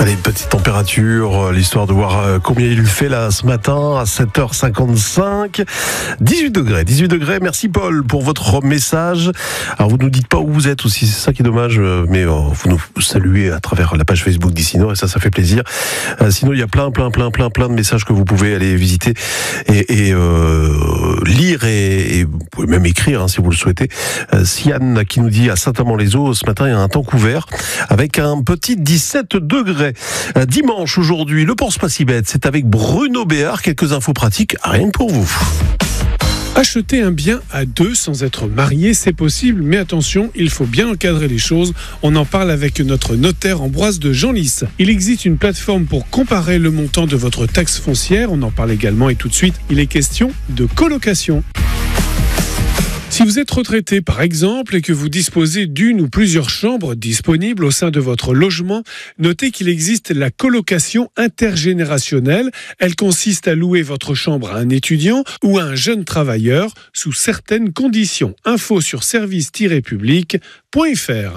Allez, une petite température, l'histoire de voir combien il fait là ce matin à 7h55. 18 degrés. Merci Paul pour votre message. Alors vous nous dites pas où vous êtes aussi, c'est ça qui est dommage, mais vous nous saluez à travers la page Facebook d'Ici Nord et ça fait plaisir. Sinon il y a plein de messages que vous pouvez aller visiter et lire et vous pouvez même écrire si vous le souhaitez. Siane qui nous dit à Saint-Amand-les-Eaux, ce matin il y a un temps couvert avec un petit 17 degrés. Dimanche aujourd'hui, le Pense pas si bête, c'est avec Bruno Béard. Quelques infos pratiques, rien que pour vous. Acheter un bien à deux sans être marié, c'est possible, mais attention, il faut bien encadrer les choses. On en parle avec notre notaire Ambroise de Genlis. Il existe une plateforme pour comparer le montant de votre taxe foncière. On en parle également et tout de suite, il est question de colocation. Si vous êtes retraité par exemple et que vous disposez d'une ou plusieurs chambres disponibles au sein de votre logement, notez qu'il existe la colocation intergénérationnelle. Elle consiste à louer votre chambre à un étudiant ou à un jeune travailleur sous certaines conditions. Info sur service-public.fr.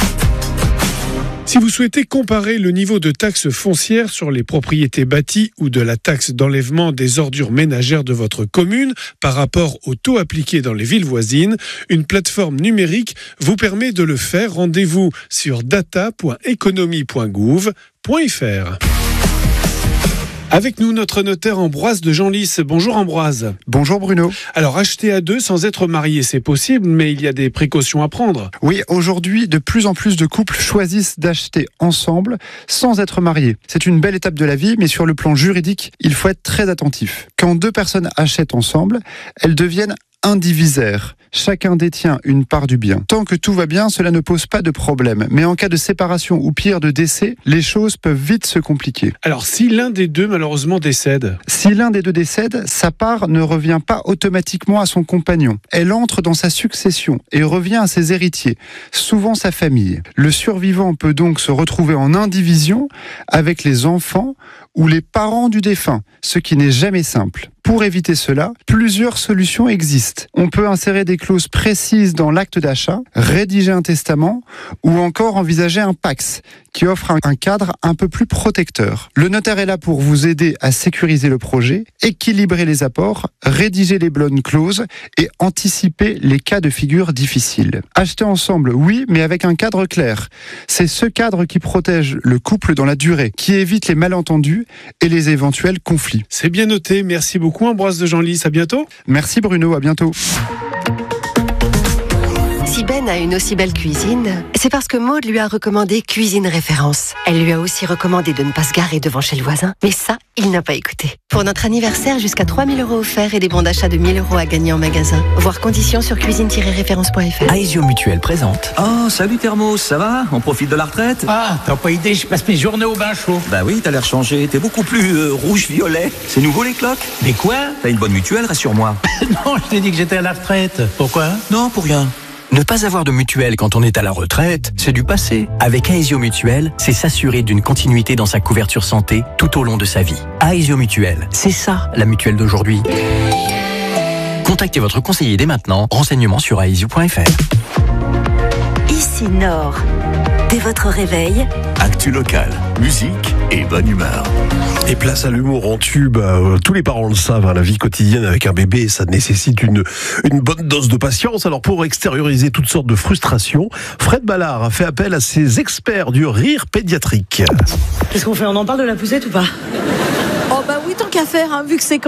Si vous souhaitez comparer le niveau de taxe foncière sur les propriétés bâties ou de la taxe d'enlèvement des ordures ménagères de votre commune par rapport au taux appliqué dans les villes voisines, une plateforme numérique vous permet de le faire. Rendez-vous sur data.economie.gouv.fr. Avec nous, notre notaire Ambroise de Genlis. Bonjour Ambroise. Bonjour Bruno. Alors, acheter à deux sans être marié, c'est possible, mais il y a des précautions à prendre. Oui, aujourd'hui, de plus en plus de couples choisissent d'acheter ensemble sans être mariés. C'est une belle étape de la vie, mais sur le plan juridique, il faut être très attentif. Quand deux personnes achètent ensemble, elles deviennent indivisaires. Chacun détient une part du bien. Tant que tout va bien, cela ne pose pas de problème. Mais en cas de séparation ou pire de décès, les choses peuvent vite se compliquer. Alors, si l'un des deux malheureusement décède ? Si l'un des deux décède, sa part ne revient pas automatiquement à son compagnon. Elle entre dans sa succession et revient à ses héritiers, souvent sa famille. Le survivant peut donc se retrouver en indivision avec les enfants ou les parents du défunt, ce qui n'est jamais simple. Pour éviter cela, plusieurs solutions existent. On peut insérer des clauses précises dans l'acte d'achat, rédiger un testament ou encore envisager un PACS qui offre un cadre un peu plus protecteur. Le notaire est là pour vous aider à sécuriser le projet, équilibrer les apports, rédiger les bonnes clauses et anticiper les cas de figure difficiles. Acheter ensemble, oui, mais avec un cadre clair. C'est ce cadre qui protège le couple dans la durée, qui évite les malentendus et les éventuels conflits. C'est bien noté, merci beaucoup Ambroise de Genlis, à bientôt. Merci Bruno, à bientôt. Si Ben a une aussi belle cuisine, c'est parce que Maud lui a recommandé Cuisine Référence. Elle lui a aussi recommandé de ne pas se garer devant chez le voisin, mais ça, il n'a pas écouté. Pour notre anniversaire, jusqu'à 3 000 € offerts et des bons d'achat de 1 000 € à gagner en magasin. Voir conditions sur cuisine-référence.fr. Aesio Mutuelle présente. Oh, salut Thermos, ça va ? On profite de la retraite ? Ah, t'as pas idée, je passe mes journées au bain chaud. Bah oui, t'as l'air changé, t'es beaucoup plus rouge-violet. C'est nouveau les cloques ? Mais quoi ? T'as une bonne mutuelle, rassure-moi. Non, je t'ai dit que j'étais à la retraite. Pourquoi ? Non, pour rien. Ne pas avoir de mutuelle quand on est à la retraite, c'est du passé. Avec Aesio Mutuelle, c'est s'assurer d'une continuité dans sa couverture santé tout au long de sa vie. Aesio Mutuelle, c'est ça la mutuelle d'aujourd'hui. Contactez votre conseiller dès maintenant. Renseignements sur aesio.fr. Ici Nord. Dès votre réveil, actu locale, musique et bonne humeur. Et place à l'humour en tube. Tous les parents le savent, la vie quotidienne avec un bébé, ça nécessite une bonne dose de patience. Alors pour extérioriser toutes sortes de frustrations, Fred Ballard a fait appel à ses experts du rire pédiatrique. Qu'est-ce qu'on fait ? On en parle de la poussette ou pas ? Oh bah oui, tant qu'à faire, vu que c'est